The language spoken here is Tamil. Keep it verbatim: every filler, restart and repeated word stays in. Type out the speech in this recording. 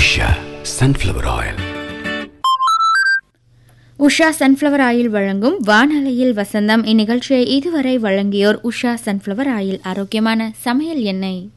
Usha sunflower oil. Usha sunflower oil வழங்கும் வானலையில் வசந்தம். இந்நிகழ்ச்சியை இதுவரை வழங்கியோர் உஷா சன்ஃப்ளவர் ஆயில், ஆரோக்கியமான சமையல் எண்ணெய்.